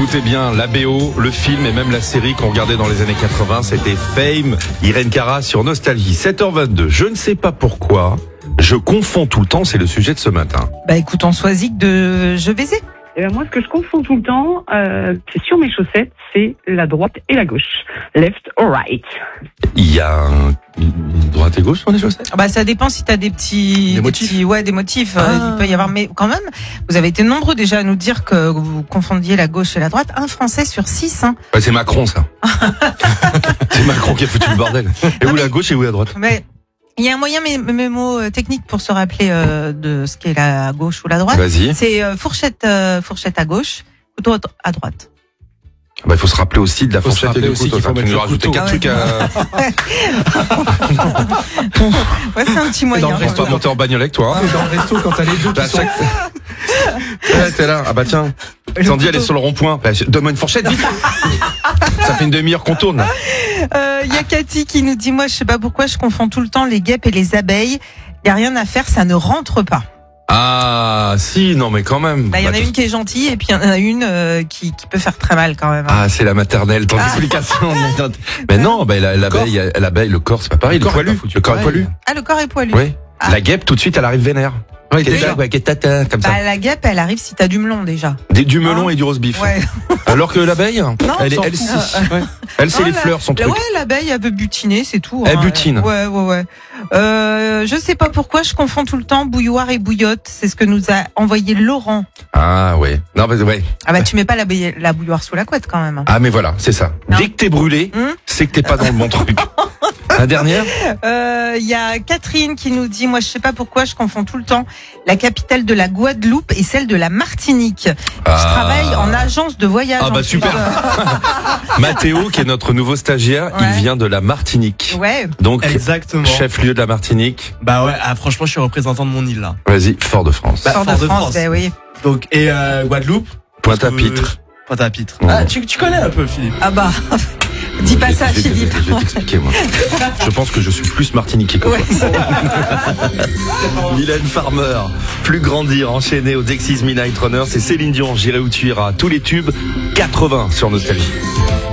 écoutez bien, la BO, le film et même la série qu'on regardait dans les années 80, c'était Fame, Irène Cara sur Nostalgie. 7h22, je ne sais pas pourquoi, je confonds tout le temps, c'est le sujet de ce matin. Bah écoute, on choisit de Je Baiser. Et ben moi, ce que je confonds tout le temps, c'est sur mes chaussettes, c'est la droite et la gauche. Left or right. Il y a une droite et gauche sur les chaussettes? Bah ça dépend si t'as des motifs. Des motifs. Il peut y avoir, mais quand même, vous avez été nombreux déjà à nous dire que vous confondiez la gauche et la droite. Un Français sur 6. Hein. Ouais, c'est Macron ça. C'est Macron qui a foutu le bordel. Et où la gauche et où la droite? Mais il y a un moyen technique pour se rappeler de ce qu'est la gauche ou la droite. Vas-y. C'est fourchette à gauche, couteau à droite. Bah, il faut se rappeler aussi de la fourchette et du couteau. Qu'il faut mettre tu nous le rajouter couteau. 4 trucs à... Ouais, c'est un petit moyen. On reste pas monter en bagnole avec toi. Hein. Dans le resto, quand t'as les deux Bah, qui sont... Ouais, t'es là. Ah bah tiens. Sandy, elle est sur le rond-point. Bah, donne-moi une fourchette, vite. Ça fait une demi-heure qu'on tourne. Il y a Cathy qui nous dit, moi, je sais pas pourquoi je confonds tout le temps les guêpes et les abeilles. Il y a rien à faire, ça ne rentre pas. Ah, si, non, mais quand même. Bah, il y en a une qui est gentille et puis il y en a une qui peut faire très mal quand même. Ah, c'est la maternelle, ton explication. Mais non, bah, l'abeille, le corps, c'est pas pareil. Le corps est poilu. Le corps est poilu. Ah, le corps est poilu. Oui. Ah. La guêpe, tout de suite, elle arrive vénère. Ouais, Déjà, ouais, comme ça. Bah, la guêpe, elle arrive si t'as du melon déjà. Du melon et du roast beef. Ouais. Alors que l'abeille, elle, s'en elle, fout. elle, c'est Non, les fleurs, son truc. Ouais, l'abeille, elle veut butiner, c'est tout. Elle butine. Ouais. Je sais pas pourquoi je confonds tout le temps bouilloire et bouillotte. C'est ce que nous a envoyé Laurent. Ah, ouais. Non, mais ouais. Ah bah, tu mets pas la bouilloire sous la couette quand même. Ah, mais voilà, c'est ça. Non. Dès que t'es brûlé, c'est que t'es pas dans le bon truc. La dernière? Il y a Catherine qui nous dit, moi je sais pas pourquoi je confonds tout le temps la capitale de la Guadeloupe et celle de la Martinique. Je travaille en agence de voyage. Ah bah super. Mathéo, qui est notre nouveau stagiaire, il vient de la Martinique. Ouais. Donc, Exactement. chef-lieu de la Martinique. Bah ouais, franchement, je suis représentant de mon île là. Vas-y, Fort-de-France. Bah, Fort-de-France, bah oui. Donc, et Guadeloupe. Pointe-à-Pitre. Pointe-à-Pitre. Mmh. Ah, tu connais un peu, Philippe. Ah bah, dis pas ça, Philippe. Je vais t'expliquer, moi. Je pense que je suis plus martiniquais que toi. Mylène Farmer, Plus grandir, enchaîné au Dexys Midnight Runner, c'est Céline Dion, J'irai où tu iras. Tous les tubes 80 sur Nostalgie.